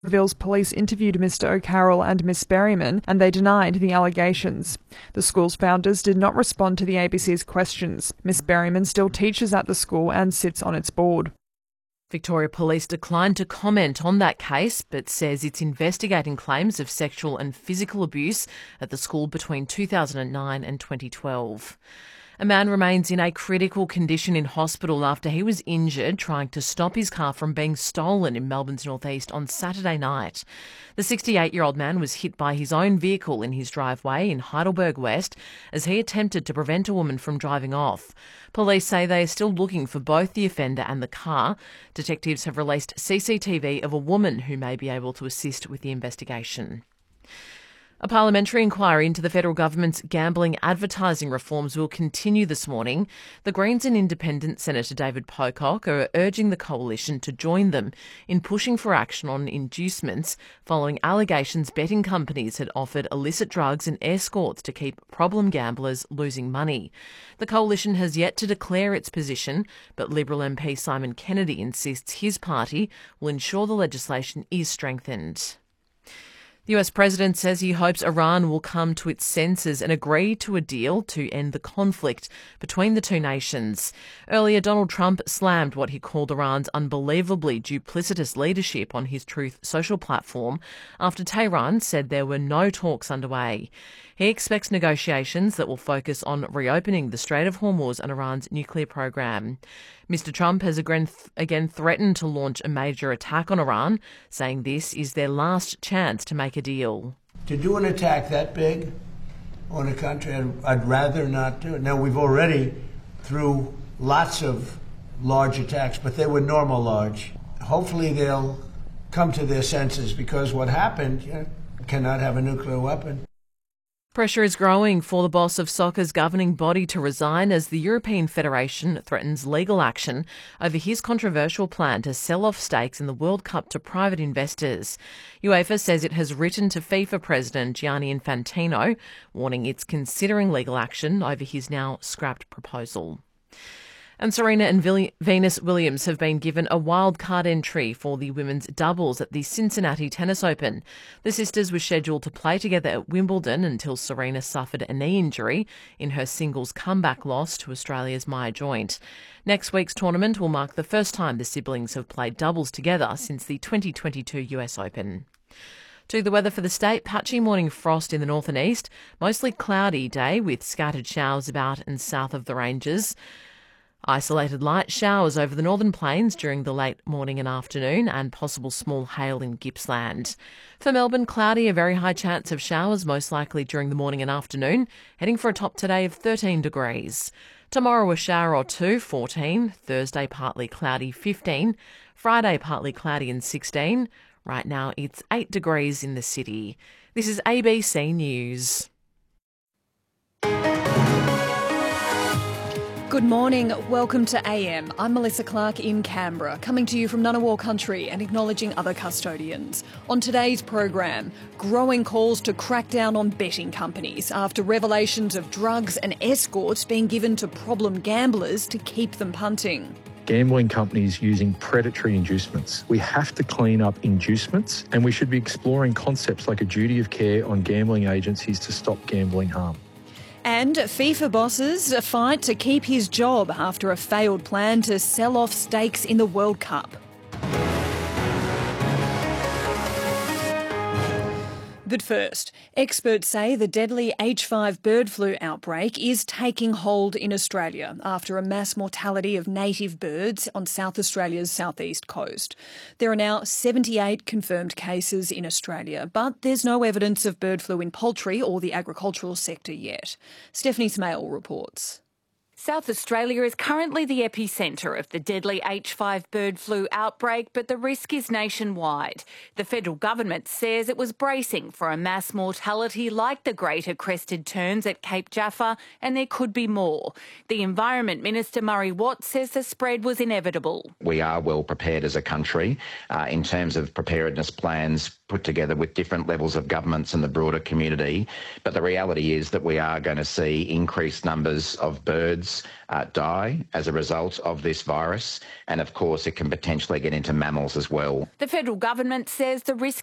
Ville's police interviewed Mr O'Carroll and Miss Berryman, and they denied the allegations. The school's founders did not respond to the ABC's questions. Miss Berryman still teaches at the school and sits on its board. Victoria Police declined to comment on that case, but says it's investigating claims of sexual and physical abuse at the school between 2009 and 2012. A man remains in a critical condition in hospital after he was injured trying to stop his car from being stolen in Melbourne's northeast on Saturday night. The 68-year-old man was hit by his own vehicle in his driveway in Heidelberg West as he attempted to prevent a woman from driving off. Police say they are still looking for both the offender and the car. Detectives have released CCTV of a woman who may be able to assist with the investigation. A parliamentary inquiry into the federal government's gambling advertising reforms will continue this morning. The Greens and Independent Senator David Pocock are urging the coalition to join them in pushing for action on inducements following allegations betting companies had offered illicit drugs and escorts to keep problem gamblers losing money. The coalition has yet to declare its position, but Liberal MP Simon Kennedy insists his party will ensure the legislation is strengthened. The US President says he hopes Iran will come to its senses and agree to a deal to end the conflict between the two nations. Earlier, Donald Trump slammed what he called Iran's unbelievably duplicitous leadership on his Truth Social platform after Tehran said there were no talks underway. He expects negotiations that will focus on reopening the Strait of Hormuz and Iran's nuclear program. Mr Trump has again threatened to launch a major attack on Iran, saying this is their last chance to make a deal. To do an attack that big on a country, I'd rather not do it. Now, we've already, through lots of large attacks, but they were normal large. Hopefully they'll come to their senses, because what happened, you cannot have a nuclear weapon. Pressure is growing for the boss of soccer's governing body to resign as the European Federation threatens legal action over his controversial plan to sell off stakes in the World Cup to private investors. UEFA says it has written to FIFA President Gianni Infantino, warning it's considering legal action over his now scrapped proposal. And Serena and Venus Williams have been given a wild card entry for the women's doubles at the Cincinnati Tennis Open. The sisters were scheduled to play together at Wimbledon until Serena suffered a knee injury in her singles comeback loss to Australia's Maya Joint. Next week's tournament will mark the first time the siblings have played doubles together since the 2022 US Open. To the weather for the state, patchy morning frost in the north and east, mostly cloudy day with scattered showers about and south of the ranges. Isolated light showers over the northern plains during the late morning and afternoon, and possible small hail in Gippsland. For Melbourne, cloudy, a very high chance of showers, most likely during the morning and afternoon, heading for a top today of 13 degrees. Tomorrow a shower or two, 14. Thursday partly cloudy, 15. Friday partly cloudy and 16. Right now it's 8 degrees in the city. This is ABC News. Good morning, welcome to AM. I'm Melissa Clark in Canberra, coming to you from Ngunnawal country and acknowledging other custodians. On today's program, growing calls to crack down on betting companies after revelations of drugs and escorts being given to problem gamblers to keep them punting. Gambling companies using predatory inducements. We have to clean up inducements, and we should be exploring concepts like a duty of care on gambling agencies to stop gambling harm. And FIFA bosses fight to keep his job after a failed plan to sell off stakes in the World Cup. But first, experts say the deadly H5 bird flu outbreak is taking hold in Australia after a mass mortality of native birds on South Australia's southeast coast. There are now 78 confirmed cases in Australia, but there's no evidence of bird flu in poultry or the agricultural sector yet. Stephanie Smale reports. South Australia is currently the epicentre of the deadly H5 bird flu outbreak, but the risk is nationwide. The federal government says it was bracing for a mass mortality like the greater crested terns at Cape Jaffa, and there could be more. The Environment Minister Murray Watt says the spread was inevitable. We are well prepared as a country in terms of preparedness plans, put together with different levels of governments and the broader community. But the reality is that we are going to see increased numbers of birds die as a result of this virus. And of course, it can potentially get into mammals as well. The federal government says the risk